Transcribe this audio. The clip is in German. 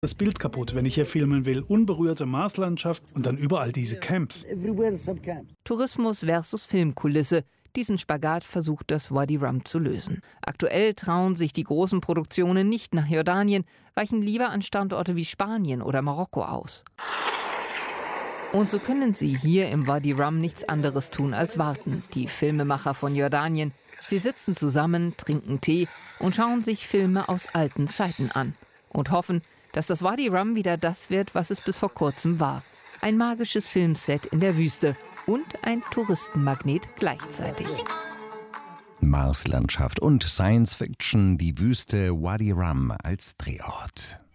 das Bild kaputt, wenn ich hier filmen will. Unberührte Marslandschaft und dann überall diese Camps. Tourismus versus Filmkulisse. Diesen Spagat versucht das Wadi Rum zu lösen. Aktuell trauen sich die großen Produktionen nicht nach Jordanien, weichen lieber an Standorte wie Spanien oder Marokko aus. Und so können sie hier im Wadi Rum nichts anderes tun als warten. Die Filmemacher von Jordanien. Sie sitzen zusammen, trinken Tee und schauen sich Filme aus alten Zeiten an. Und hoffen, dass das Wadi Rum wieder das wird, was es bis vor kurzem war. Ein magisches Filmset in der Wüste und ein Touristenmagnet gleichzeitig. Marslandschaft und Science Fiction, die Wüste Wadi Rum als Drehort.